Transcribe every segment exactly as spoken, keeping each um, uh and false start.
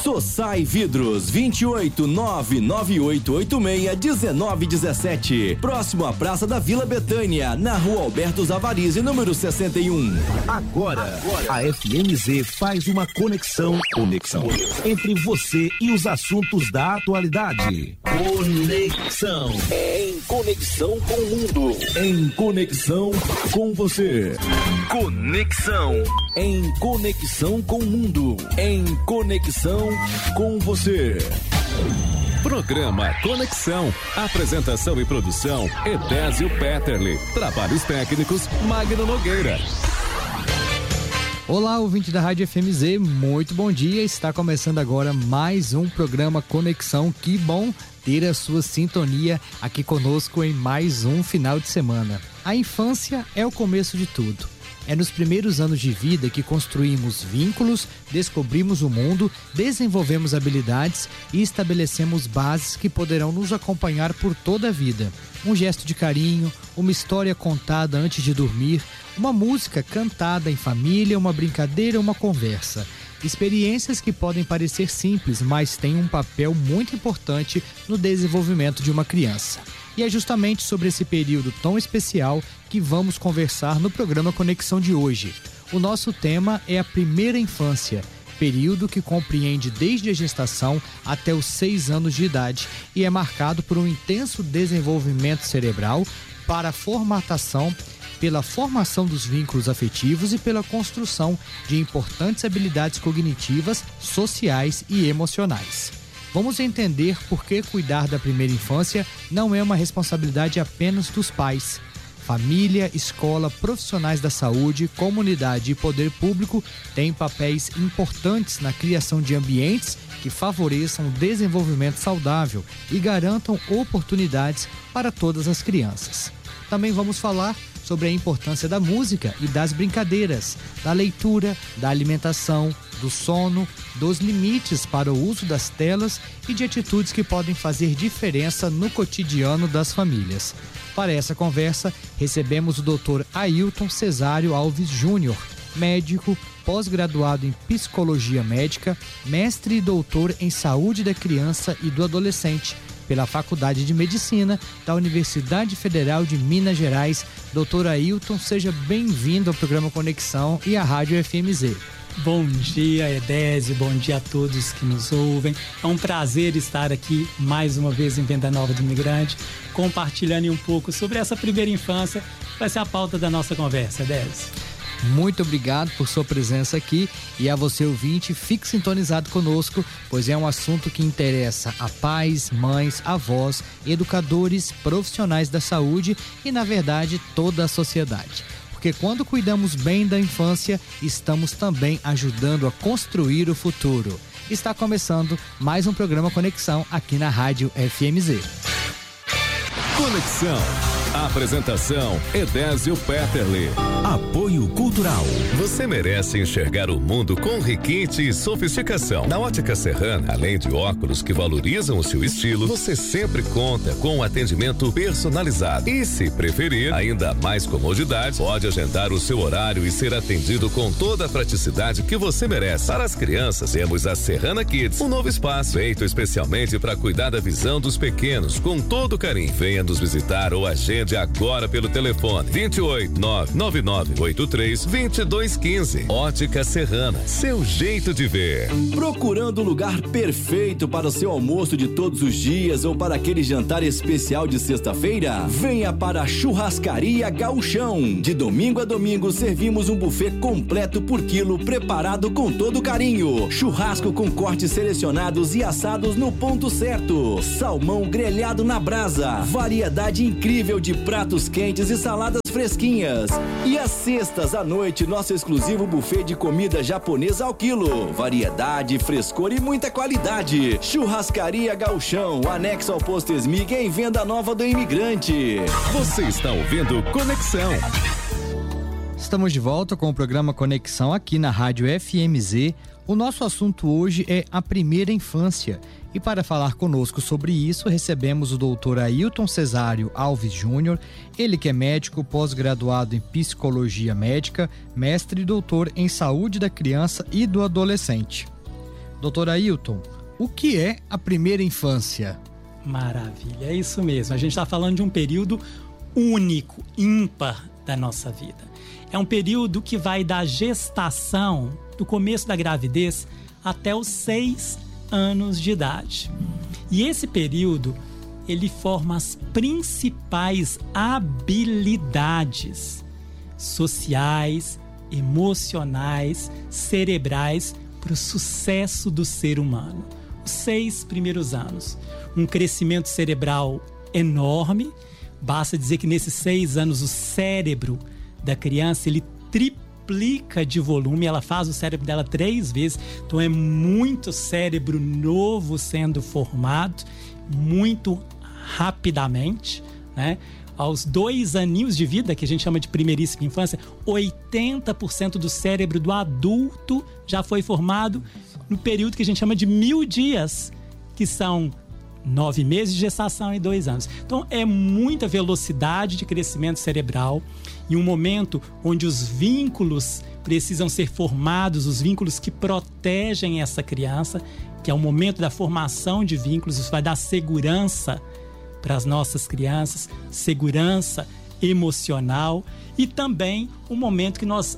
Sossai Vidros, vinte e oito, nove nove oito oito seis, um nove um sete. Próximo à Praça da Vila Betânia, na Rua Alberto Zavarizi, número sessenta e um. Agora, Agora, a F M Z faz uma conexão, conexão entre você e os assuntos da atualidade. Conexão. Em conexão com o mundo. Em conexão com você. Conexão. Em conexão com o mundo. Em conexão com você. Programa Conexão. Apresentação e produção, Edésio Peterle. Trabalhos técnicos, Magno Nogueira. Olá, ouvinte da Rádio F M Z, muito bom dia. Está começando agora mais um programa Conexão. Que bom ter a sua sintonia aqui conosco em mais um final de semana. A infância é o começo de tudo. É nos primeiros anos de vida que construímos vínculos, descobrimos o mundo, desenvolvemos habilidades e estabelecemos bases que poderão nos acompanhar por toda a vida. Um gesto de carinho, uma história contada antes de dormir, uma música cantada em família, uma brincadeira, uma conversa. Experiências que podem parecer simples, mas têm um papel muito importante no desenvolvimento de uma criança. E é justamente sobre esse período tão especial que vamos conversar no programa Conexão de hoje. O nosso tema é a primeira infância, período que compreende desde a gestação até os seis anos de idade e é marcado por um intenso desenvolvimento cerebral para a formatação, pela formação dos vínculos afetivos e pela construção de importantes habilidades cognitivas, sociais e emocionais. Vamos entender por que cuidar da primeira infância não é uma responsabilidade apenas dos pais. Família, escola, profissionais da saúde, comunidade e poder público têm papéis importantes na criação de ambientes que favoreçam o desenvolvimento saudável e garantam oportunidades para todas as crianças. Também vamos falar sobre a importância da música e das brincadeiras, da leitura, da alimentação, do sono, dos limites para o uso das telas e de atitudes que podem fazer diferença no cotidiano das famílias. Para essa conversa, recebemos o doutor Ailton Cesário Alves Júnior, médico, pós-graduado em Psicologia Médica, mestre e doutor em Saúde da Criança e do Adolescente, pela Faculdade de Medicina da Universidade Federal de Minas Gerais. Doutor Ailton, seja bem-vindo ao programa Conexão e à Rádio F M Z. Bom dia, Edésio, bom dia a todos que nos ouvem. É um prazer estar aqui mais uma vez em Venda Nova do Imigrante, compartilhando um pouco sobre essa primeira infância, que vai ser a pauta da nossa conversa, Edésio. Muito obrigado por sua presença aqui e a você ouvinte, fique sintonizado conosco, pois é um assunto que interessa a pais, mães, avós, educadores, profissionais da saúde e, na verdade, toda a sociedade. Porque quando cuidamos bem da infância, estamos também ajudando a construir o futuro. Está começando mais um programa Conexão aqui na Rádio F M Z. Conexão. Apresentação, Edésio Peterle. Apoio Cultural. Você merece enxergar o mundo com requinte e sofisticação. Na Ótica Serrana, além de óculos que valorizam o seu estilo, você sempre conta com um atendimento personalizado. E se preferir, ainda mais comodidade, pode agendar o seu horário e ser atendido com toda a praticidade que você merece. Para as crianças, temos a Serrana Kids, um novo espaço feito especialmente para cuidar da visão dos pequenos, com todo carinho. Venha nos visitar ou agende agora pelo telefone vinte e oito, nove nove nove oito três, dois dois um cinco. Ótica Serrana, seu jeito de ver. Procurando o lugar perfeito para o seu almoço de todos os dias ou para aquele jantar especial de sexta-feira? Venha para a Churrascaria Gauchão. De domingo a domingo servimos um buffet completo por quilo, preparado com todo carinho. Churrasco com cortes selecionados e assados no ponto certo. Salmão grelhado na brasa. Variedade incrível de pratos quentes e saladas fresquinhas. E às sextas à noite, nosso exclusivo buffet de comida japonesa ao quilo. Variedade, frescor e muita qualidade. Churrascaria Gauchão, anexo ao Posto Esmig, em Venda Nova do Imigrante. Você está ouvindo Conexão. Estamos de volta com o programa Conexão aqui na Rádio F M Z. O nosso assunto hoje é a primeira infância. E para falar conosco sobre isso, recebemos o doutor Ailton Cesário Alves Júnior, ele que é médico, pós-graduado em Psicologia Médica, mestre e doutor em Saúde da Criança e do Adolescente. Doutor Ailton, o que é a primeira infância? Maravilha, é isso mesmo. A gente está falando de um período único, ímpar da nossa vida. É um período que vai da gestação, do começo da gravidez, até os seis anos de idade. E esse período, ele forma as principais habilidades sociais, emocionais, cerebrais para o sucesso do ser humano. Os seis primeiros anos. Um crescimento cerebral enorme. Basta dizer que nesses seis anos o cérebro da criança, ele triplica de volume. Ela faz o cérebro dela três vezes. Então é muito cérebro novo sendo formado, muito rapidamente, né? Aos dois aninhos de vida, que a gente chama de primeiríssima infância, oitenta por cento do cérebro do adulto já foi formado no período que a gente chama de mil dias, que são nove meses de gestação e dois anos. Então é muita velocidade de crescimento cerebral em um momento onde os vínculos precisam ser formados, os vínculos que protegem essa criança, que é o momento da formação de vínculos. Isso vai dar segurança para as nossas crianças, segurança emocional, e também o momento que nós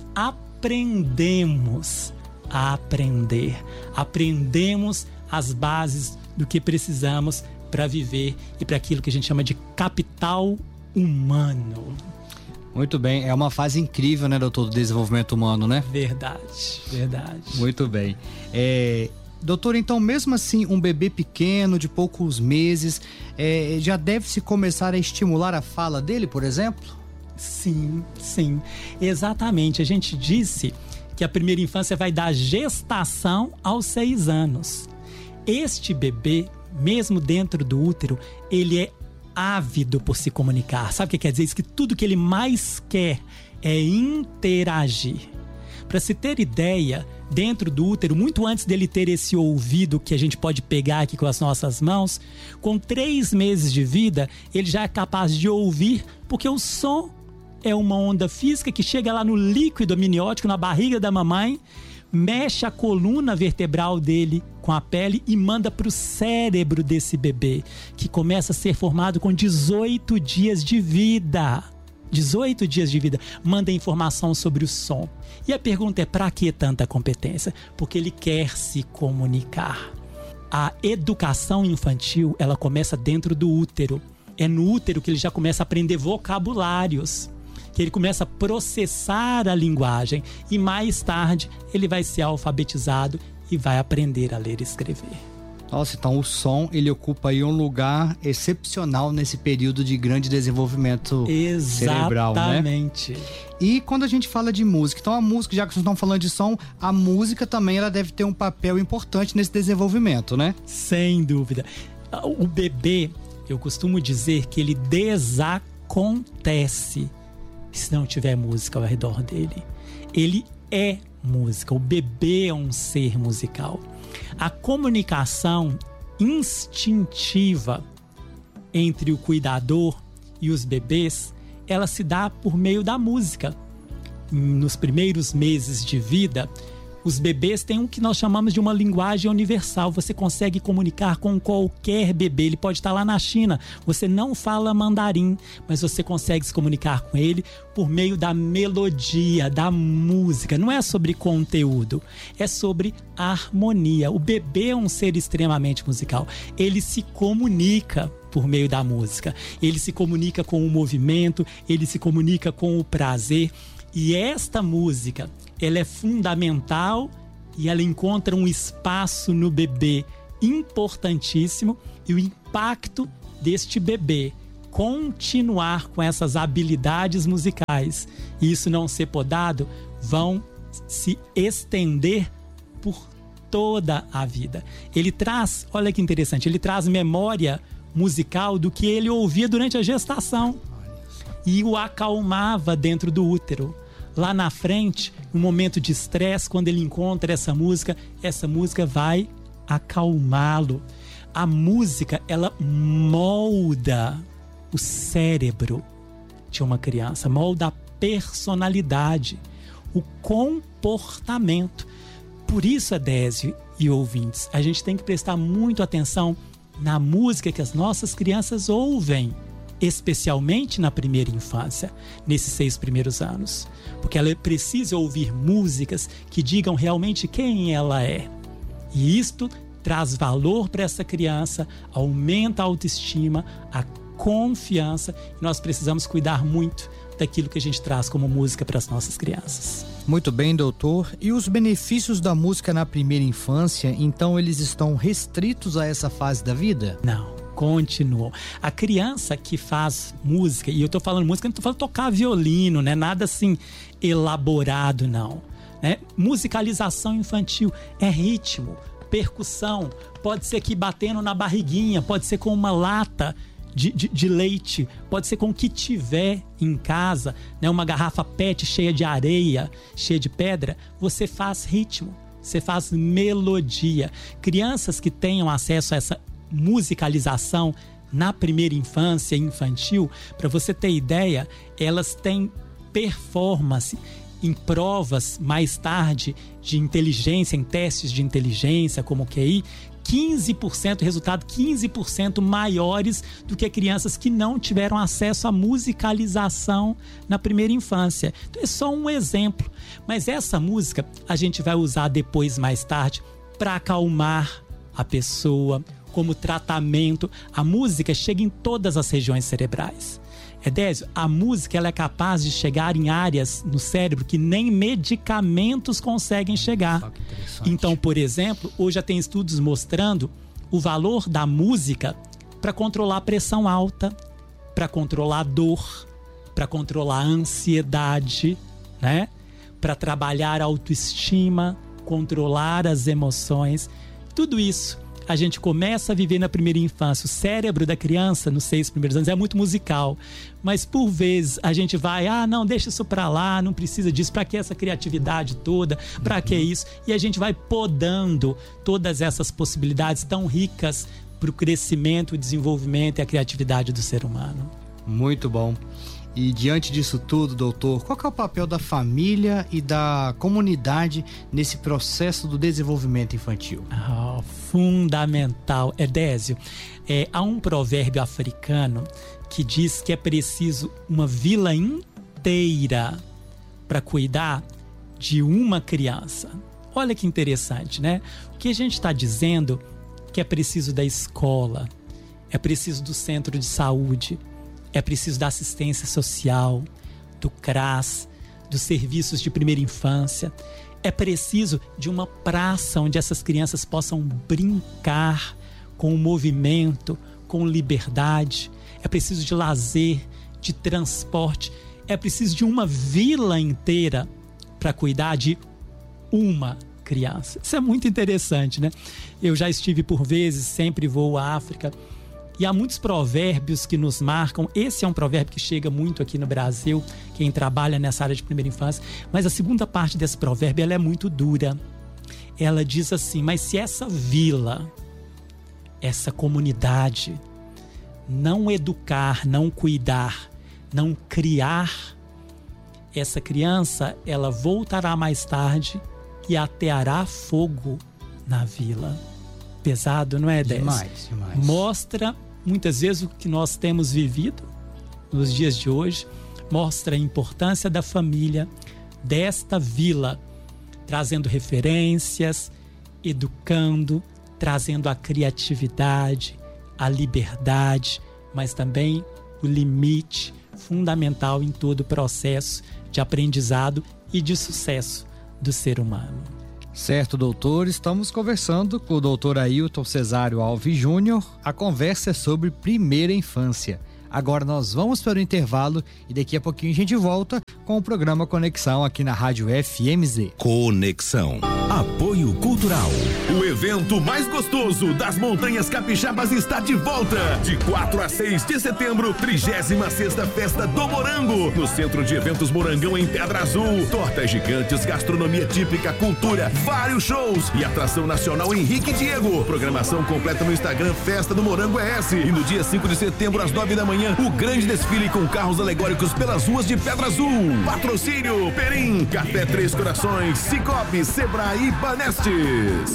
aprendemos a aprender. Aprendemos as bases do que precisamos para viver e para aquilo que a gente chama de capital humano. Muito bem, é uma fase incrível, né, doutor, do desenvolvimento humano, né? Verdade, verdade. Muito bem. É... Doutor, então, mesmo assim, um bebê pequeno, de poucos meses, é, já deve-se começar a estimular a fala dele, por exemplo? Sim, sim, exatamente. A gente disse que a primeira infância vai da gestação aos seis anos. Este bebê, mesmo dentro do útero, ele é ávido por se comunicar. Sabe o que quer dizer? Isso que tudo que ele mais quer é interagir. Para se ter ideia, dentro do útero, muito antes dele ter esse ouvido que a gente pode pegar aqui com as nossas mãos, com três meses de vida, ele já é capaz de ouvir, porque o som é uma onda física que chega lá no líquido amniótico, na barriga da mamãe, mexe a coluna vertebral dele com a pele e manda para o cérebro desse bebê, que começa a ser formado com dezoito dias de vida. dezoito dias de vida, manda informação sobre o som. E a pergunta é: para que tanta competência? Porque ele quer se comunicar. A educação infantil, ela começa dentro do útero. É no útero que ele já começa a aprender vocabulários, que ele começa a processar a linguagem, e mais tarde ele vai ser alfabetizado e vai aprender a ler e escrever. Nossa, então o som, ele ocupa aí um lugar excepcional nesse período de grande desenvolvimento cerebral, né? Exatamente. E quando a gente fala de música, então a música, já que vocês estão falando de som, a música também ela deve ter um papel importante nesse desenvolvimento, né? Sem dúvida. O bebê, eu costumo dizer que ele desacontece se não tiver música ao redor dele. Ele é música, o bebê é um ser musical. A comunicação instintiva entre o cuidador e os bebês, ela se dá por meio da música. Nos primeiros meses de vida, os bebês têm o que nós chamamos de uma linguagem universal. Você consegue comunicar com qualquer bebê. Ele pode estar lá na China. Você não fala mandarim, mas você consegue se comunicar com ele por meio da melodia, da música. Não é sobre conteúdo, é sobre harmonia. O bebê é um ser extremamente musical. Ele se comunica por meio da música. Ele se comunica com o movimento, ele se comunica com o prazer. E esta música, ela é fundamental e ela encontra um espaço no bebê importantíssimo, e o impacto deste bebê continuar com essas habilidades musicais e isso não ser podado, vão se estender por toda a vida. Ele traz, olha que interessante, ele traz memória musical do que ele ouvia durante a gestação e o acalmava dentro do útero. Lá na frente, um momento de estresse, quando ele encontra essa música, essa música vai acalmá-lo. A música, ela molda o cérebro de uma criança, molda a personalidade, o comportamento. Por isso, Adésio e ouvintes, a gente tem que prestar muito atenção na música que as nossas crianças ouvem, especialmente na primeira infância, nesses seis primeiros anos, porque ela precisa ouvir músicas que digam realmente quem ela é. E isto traz valor para essa criança, aumenta a autoestima, a confiança, e nós precisamos cuidar muito daquilo que a gente traz como música para as nossas crianças. Muito bem, doutor. E os benefícios da música na primeira infância, então eles estão restritos a essa fase da vida? Não, continuam. A criança que faz música, e eu tô falando música, não tô falando tocar violino, né? Nada assim elaborado, não. Né? Musicalização infantil é ritmo, percussão, pode ser aqui batendo na barriguinha, pode ser com uma lata De, de, de leite, pode ser com o que tiver em casa, né? Uma garrafa pet cheia de areia, cheia de pedra, você faz ritmo, você faz melodia. Crianças que tenham acesso a essa musicalização na primeira infância infantil, para você ter ideia, elas têm performance em provas mais tarde de inteligência, em testes de inteligência como o Q I, quinze por cento, resultado quinze por cento maiores do que crianças que não tiveram acesso à musicalização na primeira infância. Então é só um exemplo, mas essa música a gente vai usar depois, mais tarde, para acalmar a pessoa, como tratamento. A música chega em todas as regiões cerebrais. Edésio, a música ela é capaz de chegar em áreas no cérebro que nem medicamentos conseguem chegar. Então, por exemplo, hoje já tem estudos mostrando o valor da música para controlar a pressão alta, para controlar a dor, para controlar a ansiedade, né? Para trabalhar a autoestima, controlar as emoções. Tudo isso a gente começa a viver na primeira infância. O cérebro da criança, nos seis primeiros anos, é muito musical. Mas, por vezes, a gente vai... Ah, não, deixa isso pra lá, não precisa disso. Pra que essa criatividade toda? Pra que isso? E a gente vai podando todas essas possibilidades tão ricas pro crescimento, o desenvolvimento e a criatividade do ser humano. Muito bom. E diante disso tudo, doutor, qual que é o papel da família e da comunidade nesse processo do desenvolvimento infantil? Oh, fundamental. Edésio, é, há um provérbio africano que diz que é preciso uma vila inteira para cuidar de uma criança. Olha que interessante, né? O que a gente está dizendo que é preciso da escola, é preciso do centro de saúde, é preciso da assistência social, do C R A S, dos serviços de primeira infância. É preciso de uma praça onde essas crianças possam brincar com o movimento, com liberdade. É preciso de lazer, de transporte. É preciso de uma vila inteira para cuidar de uma criança. Isso é muito interessante, né? Eu já estive por vezes, sempre vou à África, e há muitos provérbios que nos marcam. Esse é um provérbio que chega muito aqui no Brasil, quem trabalha nessa área de primeira infância. Mas a segunda parte desse provérbio, ela é muito dura. Ela diz assim: mas se essa vila, essa comunidade, não educar, não cuidar, não criar, essa criança, ela voltará mais tarde e ateará fogo na vila. Pesado, não é, Décio? Demais, demais. Mostra muitas vezes o que nós temos vivido nos dias de hoje, mostra a importância da família, desta vila, trazendo referências, educando, trazendo a criatividade, a liberdade, mas também o limite fundamental em todo o processo de aprendizado e de sucesso do ser humano. Certo, doutor, estamos conversando com o doutor Ailton Cesário Alves Júnior. A conversa é sobre primeira infância. Agora nós vamos para o intervalo e daqui a pouquinho a gente volta com o programa Conexão aqui na Rádio F M Z. Conexão. Apoio Cultural. O evento mais gostoso das Montanhas Capixabas está de volta. De quatro a seis de setembro, trigésima sexta Festa do Morango, no Centro de Eventos Morangão, em Pedra Azul. Tortas gigantes, gastronomia típica, cultura, vários shows e atração nacional Henrique Diego. Programação completa no Instagram Festa do Morango E S. E no dia cinco de setembro, às nove da manhã, o grande desfile com carros alegóricos pelas ruas de Pedra Azul. Patrocínio Perim, Café Três Corações, Cicobi, Sebrae e Banestes.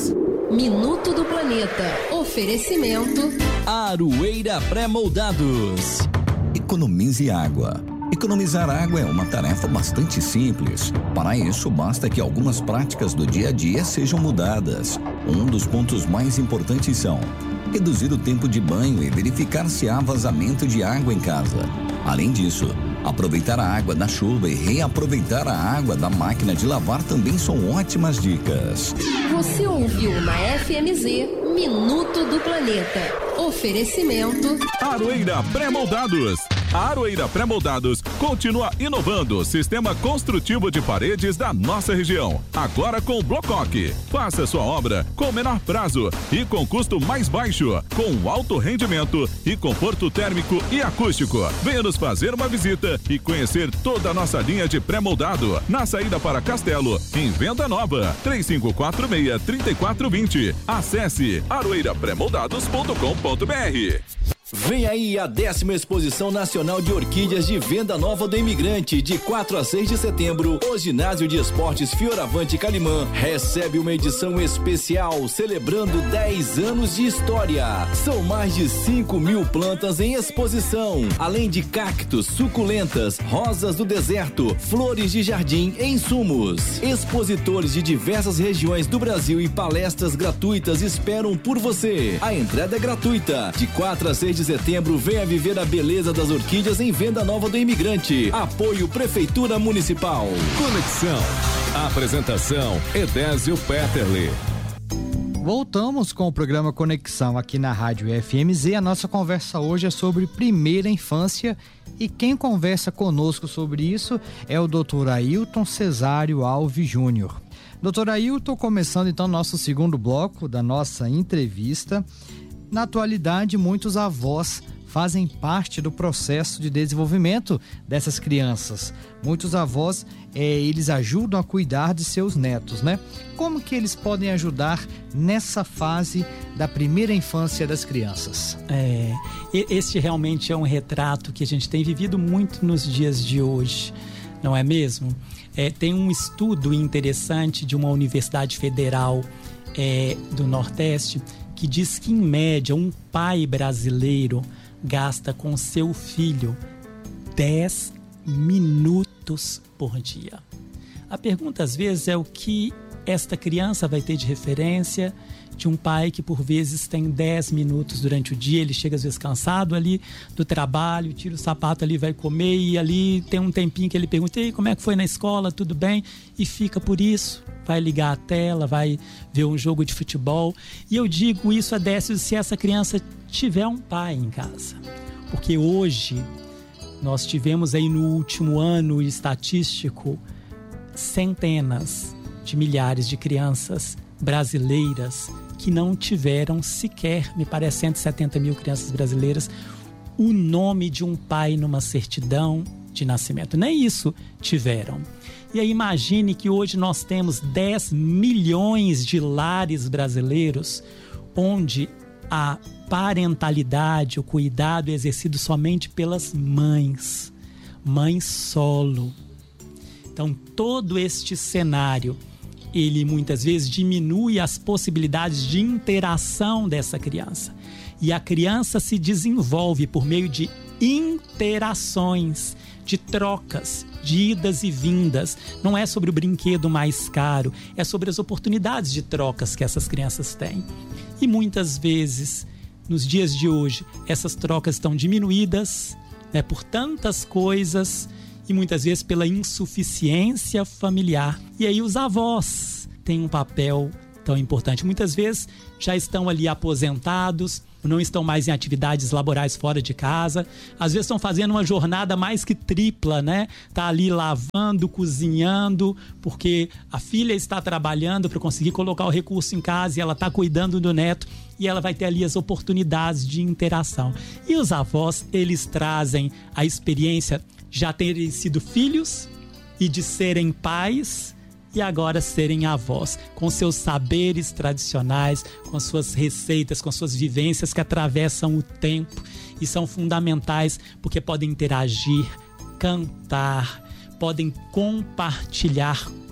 Minuto do Planeta. Oferecimento Aroeira Pré-Moldados. Economize água. Economizar água é uma tarefa bastante simples. Para isso, basta que algumas práticas do dia a dia sejam mudadas. Um dos pontos mais importantes são reduzir o tempo de banho e verificar se há vazamento de água em casa. Além disso, aproveitar a água da chuva e reaproveitar a água da máquina de lavar também são ótimas dicas. Você ouviu na F M Z Minuto do Planeta. Oferecimento Aroeira Pré-Moldados. A Aroeira Pré-Moldados continua inovando o sistema construtivo de paredes da nossa região. Agora com o Blocoque. Faça sua obra com menor prazo e com custo mais baixo, com alto rendimento e conforto térmico e acústico. Venha nos fazer uma visita e conhecer toda a nossa linha de pré-moldado na saída para Castelo, em Venda Nova, três cinco quatro seis, três quatro dois zero. Acesse aroeira pré moldados ponto com ponto b r. Vem aí a décima Exposição Nacional de Orquídeas de Venda Nova do Imigrante, de quatro a seis de setembro. O Ginásio de Esportes Fioravante Calimã recebe uma edição especial celebrando dez anos de história. São mais de cinco mil plantas em exposição, além de cactos, suculentas, rosas do deserto, flores de jardim e insumos. Expositores de diversas regiões do Brasil e palestras gratuitas esperam por você. A entrada é gratuita. De quatro a seis de setembro, venha viver a beleza das orquídeas em Venda Nova do Imigrante. Apoio Prefeitura Municipal. Conexão. Apresentação Edésio Peterle. Voltamos com o programa Conexão aqui na Rádio F M Z. A nossa conversa hoje é sobre primeira infância e quem conversa conosco sobre isso é o doutor Ailton Cesário Alves Júnior. doutor Ailton, começando então nosso segundo bloco da nossa entrevista. Na atualidade, muitos avós fazem parte do processo de desenvolvimento dessas crianças. Muitos avós, é, eles ajudam a cuidar de seus netos, né? Como que eles podem ajudar nessa fase da primeira infância das crianças? É, este realmente é um retrato que a gente tem vivido muito nos dias de hoje, não é mesmo? É, tem um estudo interessante de uma universidade federal é, do Nordeste que diz que, em média, um pai brasileiro gasta com seu filho dez minutos por dia. A pergunta, às vezes, é o que esta criança vai ter de referência de um pai que, por vezes, tem dez minutos durante o dia. Ele chega, às vezes, cansado ali do trabalho, tira o sapato ali, vai comer e ali tem um tempinho que ele pergunta: "Ei, como é que foi na escola? Tudo bem?" E fica por isso. Vai ligar a tela, vai ver um jogo de futebol. E eu digo isso, Adécio, se essa criança tiver um pai em casa. Porque hoje nós tivemos aí no último ano estatístico centenas de milhares de crianças brasileiras que não tiveram sequer, me parece cento e setenta mil crianças brasileiras, o nome de um pai numa certidão de nascimento. Nem isso tiveram. E aí imagine que hoje nós temos dez milhões de lares brasileiros onde a parentalidade, o cuidado é exercido somente pelas mães, mães solo. Então todo este cenário, ele muitas vezes diminui as possibilidades de interação dessa criança. E a criança se desenvolve por meio de interações, de trocas, de idas e vindas. Não é sobre o brinquedo mais caro, é sobre as oportunidades de trocas que essas crianças têm. E muitas vezes, nos dias de hoje, essas trocas estão diminuídas, né, por tantas coisas e muitas vezes pela insuficiência familiar. E aí os avós têm um papel tão importante. Muitas vezes já estão ali aposentados, não estão mais em atividades laborais fora de casa, às vezes estão fazendo uma jornada mais que tripla, né? Tá ali lavando, cozinhando, porque a filha está trabalhando para conseguir colocar o recurso em casa e ela está cuidando do neto e ela vai ter ali as oportunidades de interação. E os avós, eles trazem a experiência de já terem sido filhos e de serem pais e agora serem avós, com seus saberes tradicionais, com suas receitas, com suas vivências que atravessam o tempo e são fundamentais porque podem interagir, cantar, podem compartilhar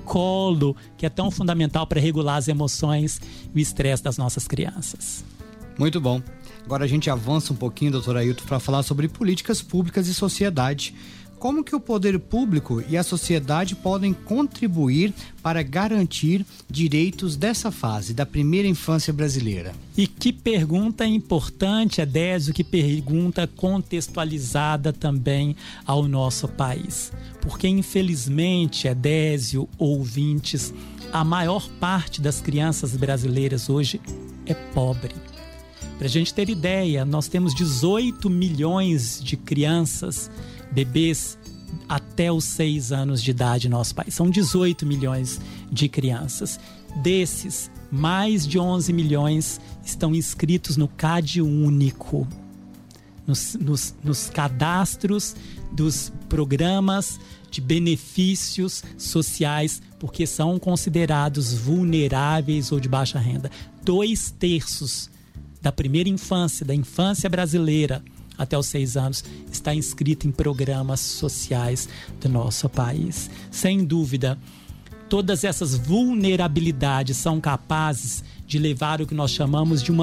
colo, que é tão fundamental para regular as emoções e o estresse das nossas crianças. Muito bom. Agora a gente avança um pouquinho, doutor Ailton, para falar sobre políticas públicas e sociedade. Como que o poder público e a sociedade podem contribuir para garantir direitos dessa fase, da primeira infância brasileira? E que pergunta importante, Edésio, que pergunta contextualizada também ao nosso país. Porque, infelizmente, Edésio, ouvintes, a maior parte das crianças brasileiras hoje é pobre. Para a gente ter ideia, nós temos dezoito milhões de crianças, bebês, até os seis anos de idade no nosso país. São dezoito milhões de crianças. Desses, mais de onze milhões estão inscritos no CAD único, nos, nos, nos cadastros dos programas de benefícios sociais, porque são considerados vulneráveis ou de baixa renda. Dois terços da primeira infância, da infância brasileira, até os seis anos, está inscrito em programas sociais do nosso país. Sem dúvida, todas essas vulnerabilidades são capazes de levar o que nós chamamos de uma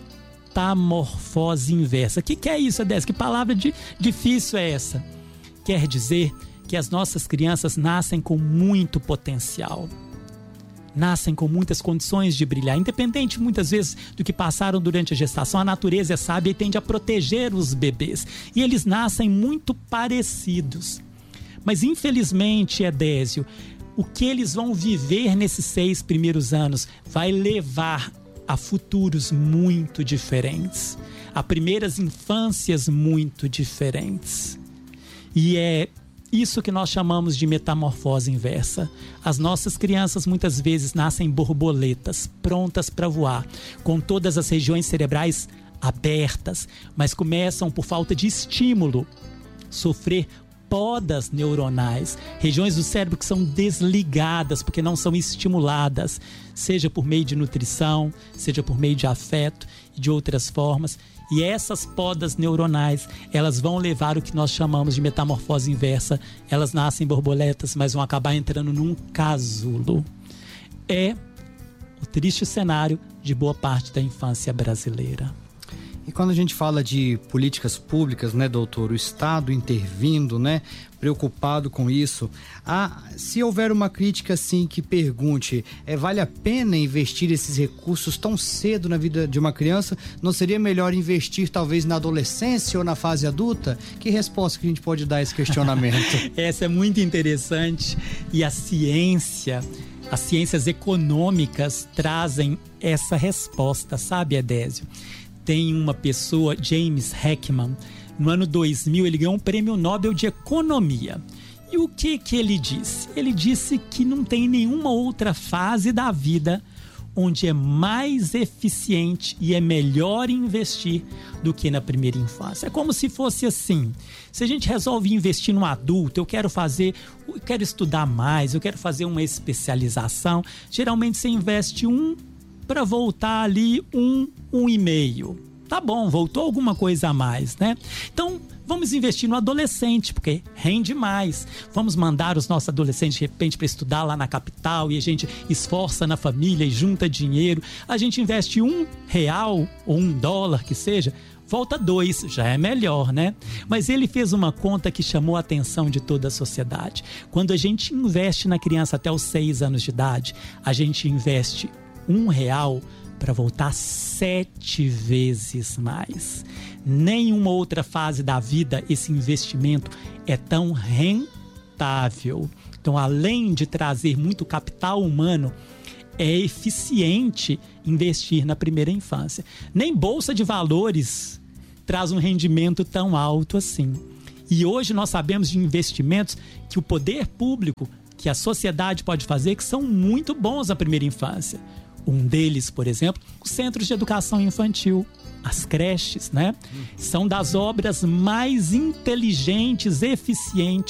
metamorfose inversa. O que, que é isso, Edésio? Que palavra de, difícil é essa? Quer dizer que as nossas crianças nascem com muito potencial. Nascem com muitas condições de brilhar, independente muitas vezes do que passaram durante a gestação. A natureza é sábia e tende a proteger os bebês, e eles nascem muito parecidos. Mas infelizmente, Edésio, o que eles vão viver nesses seis primeiros anos vai levar a futuros muito diferentes, a primeiras infâncias muito diferentes. E é isso que nós chamamos de metamorfose inversa. As nossas crianças muitas vezes nascem borboletas, prontas para voar, com todas as regiões cerebrais abertas, mas começam, por falta de estímulo, sofrer podas neuronais, regiões do cérebro que são desligadas porque não são estimuladas, seja por meio de nutrição, seja por meio de afeto e de outras formas. E essas podas neuronais, elas vão levar o que nós chamamos de metamorfose inversa. Elas nascem borboletas, mas vão acabar entrando num casulo. É o triste cenário de boa parte da infância brasileira. E quando a gente fala de políticas públicas, né, doutor, o Estado intervindo, né, preocupado com isso, ah, se houver uma crítica assim que pergunte, é, vale a pena investir esses recursos tão cedo na vida de uma criança? Não seria melhor investir talvez na adolescência ou na fase adulta? Que resposta que a gente pode dar a esse questionamento? Essa é muito interessante, e a ciência, as ciências econômicas trazem essa resposta, sabe, Edésio? Tem uma pessoa, James Heckman, no ano dois mil ele ganhou um prêmio Nobel de Economia. E o que que ele disse? Ele disse que não tem nenhuma outra fase da vida onde é mais eficiente e é melhor investir do que na primeira infância. É como se fosse assim: se a gente resolve investir no adulto, eu quero fazer, eu quero estudar mais, eu quero fazer uma especialização, geralmente você investe um para voltar ali um, um e meio. Tá bom, voltou alguma coisa a mais, né? Então, vamos investir no adolescente, porque rende mais. Vamos mandar os nossos adolescentes, de repente, para estudar lá na capital, e a gente esforça na família e junta dinheiro. A gente investe um real ou um dólar, que seja, volta dois, já é melhor, né? Mas ele fez uma conta que chamou a atenção de toda a sociedade. Quando a gente investe na criança até os seis anos de idade, a gente investe um real para voltar sete vezes mais. Nenhuma outra fase da vida esse investimento é tão rentável. Então, além de trazer muito capital humano, é eficiente investir na primeira infância. Nem bolsa de valores traz um rendimento tão alto assim. E hoje nós sabemos de investimentos que o poder público, que a sociedade pode fazer, que são muito bons na primeira infância. Um deles, por exemplo, os centros de educação infantil, as creches, né? São das obras mais inteligentes, eficientes